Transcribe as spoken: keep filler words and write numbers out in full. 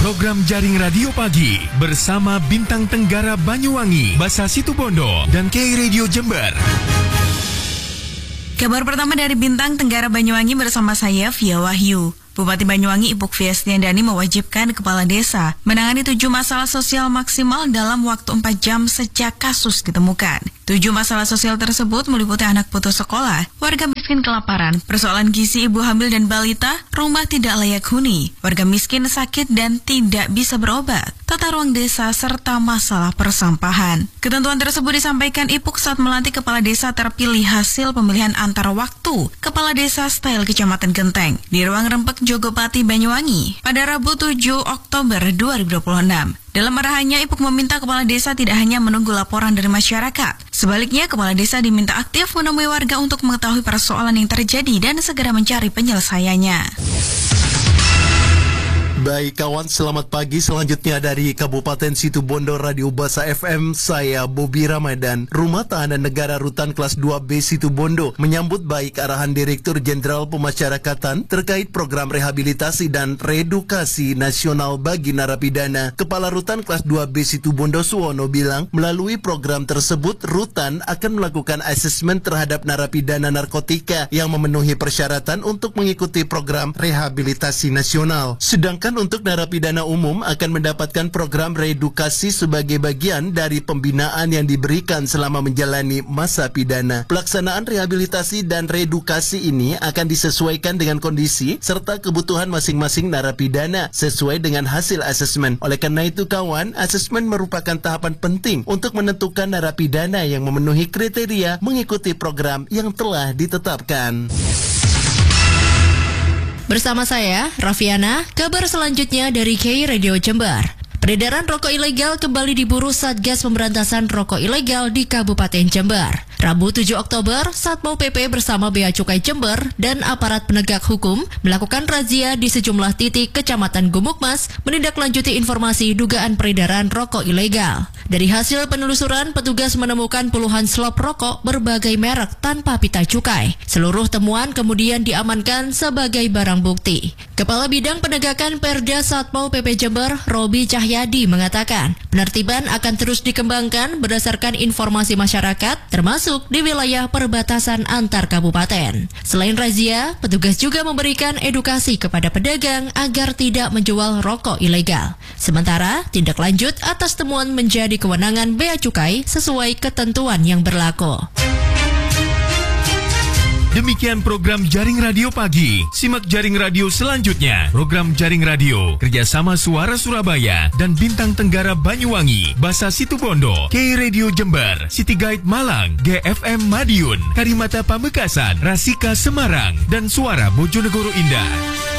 program Jaring Radio Pagi bersama Bintang Tenggara Banyuwangi, Basa Situbondo, dan K Radio Jember. Kabar pertama dari Bintang Tenggara Banyuwangi bersama saya, Via Wahyu. Bupati Banyuwangi Ibu Fiestiandani mewajibkan kepala desa menangani tujuh masalah sosial maksimal dalam waktu empat jam sejak kasus ditemukan. Tujuh masalah sosial tersebut meliputi anak putus sekolah, warga miskin kelaparan, persoalan gizi ibu hamil dan balita, rumah tidak layak huni, warga miskin sakit dan tidak bisa berobat, tata ruang desa, serta masalah persampahan. Ketentuan tersebut disampaikan Ipuk saat melantik kepala desa terpilih hasil pemilihan antar waktu kepala desa style Kecamatan Genteng di ruang Rempek Jogopati Banyuwangi pada Rabu tujuh Oktober dua ribu dua puluh enam. Dalam arahannya, Ipuk meminta kepala desa tidak hanya menunggu laporan dari masyarakat. Sebaliknya, kepala desa diminta aktif menemui warga untuk mengetahui persoalan yang terjadi dan segera mencari penyelesaiannya. Baik kawan, selamat pagi. Selanjutnya dari Kabupaten Situbondo, Radio Basa F M, saya Bobi Ramadan. Rumah Tahanan Negara Rutan Kelas dua B Situbondo menyambut baik arahan Direktur Jenderal Pemasyarakatan terkait program rehabilitasi dan reedukasi nasional bagi narapidana. Kepala Rutan Kelas dua B Situbondo Suwono bilang, melalui program tersebut, Rutan akan melakukan asesmen terhadap narapidana narkotika yang memenuhi persyaratan untuk mengikuti program rehabilitasi nasional. Sedangkan untuk narapidana umum akan mendapatkan program reedukasi sebagai bagian dari pembinaan yang diberikan selama menjalani masa pidana. Pelaksanaan rehabilitasi dan reedukasi ini akan disesuaikan dengan kondisi serta kebutuhan masing-masing narapidana sesuai dengan hasil asesmen. Oleh karena itu kawan, asesmen merupakan tahapan penting untuk menentukan narapidana yang memenuhi kriteria mengikuti program yang telah ditetapkan. Bersama saya, Raffiana, kabar selanjutnya dari K Radio Jember. Peredaran rokok ilegal kembali diburu Satgas Pemberantasan Rokok Ilegal di Kabupaten Jember. Rabu tujuh Oktober, Satpol P P bersama Bea Cukai Jember dan aparat penegak hukum melakukan razia di sejumlah titik Kecamatan Gumukmas menindaklanjuti informasi dugaan peredaran rokok ilegal. Dari hasil penelusuran, petugas menemukan puluhan slop rokok berbagai merek tanpa pita cukai. Seluruh temuan kemudian diamankan sebagai barang bukti. Kepala Bidang Penegakan Perda Satpol P P Jember, Robi Cahyadi, mengatakan penertiban akan terus dikembangkan berdasarkan informasi masyarakat, termasuk di wilayah perbatasan antar kabupaten. Selain razia, petugas juga memberikan edukasi kepada pedagang agar tidak menjual rokok ilegal. Sementara, tindak lanjut atas temuan menjadi kewenangan Bea Cukai sesuai ketentuan yang berlaku. Demikian program Jaring Radio Pagi. Simak Jaring Radio selanjutnya. Program Jaring Radio kerjasama Suara Surabaya dan Bintang Tenggara Banyuwangi, Basa Situbondo, K Radio Jember, City Guide Malang, G F M Madiun, Karimata Pamekasan, Rasika Semarang, dan Suara Bojonegoro Indah.